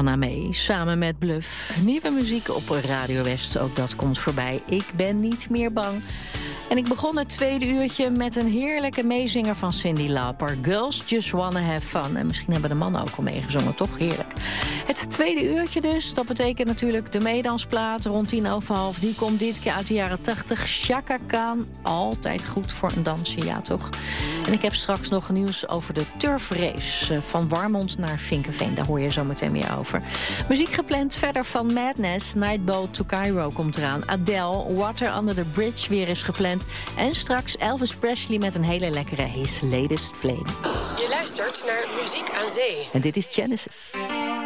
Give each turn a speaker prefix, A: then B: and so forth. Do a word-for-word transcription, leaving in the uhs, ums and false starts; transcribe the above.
A: Anna May, samen met Bluff. Nieuwe muziek op Radio West, ook dat komt voorbij. Ik ben niet meer bang. En ik begon het tweede uurtje met een heerlijke meezinger van Cyndi Lauper. Girls Just Wanna Have Fun. En misschien hebben de mannen ook al meegezongen, toch? Heerlijk. Het tweede uurtje dus, dat betekent natuurlijk de meedansplaat rond tien over half. Die komt dit keer uit de jaren tachtig. Chaka Khan, altijd goed voor een dansje, ja toch? En ik heb straks nog nieuws over de turfrace van Warmond naar Vinkeveen. Daar hoor je zo meteen meer over. Muziek gepland verder van Madness. Nightboat to Cairo komt eraan. Adele, Water Under the Bridge weer is gepland. En straks Elvis Presley met een hele lekkere His Latest Flame.
B: Je luistert naar Muziek aan Zee.
A: En dit is Genesis.